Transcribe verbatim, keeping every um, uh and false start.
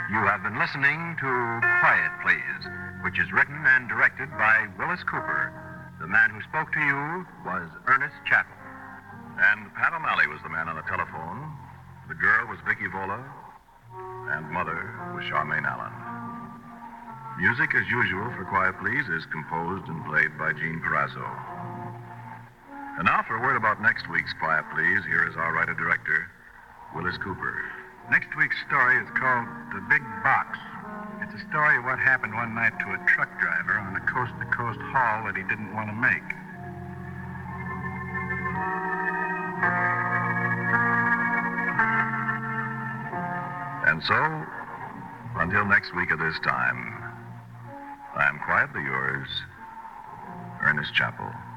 You have been listening to Quiet Please, which is written and directed by Willis Cooper. The man who spoke to you was Ernest Chappell. And Pat O'Malley was the man on the telephone. The girl was Vicky Vola. And Mother was Charmaine Allen. Music, as usual, for Quiet Please is composed and played by Gene Parazzo. And now for a word about next week's Quiet Please, here is our writer-director, Willis Cooper. Next week's story is called The Big Box. It's a story of what happened one night to a truck driver on a coast-to-coast haul that he didn't want to make. And so, until next week at this time, I am quietly yours, Ernest Chappell.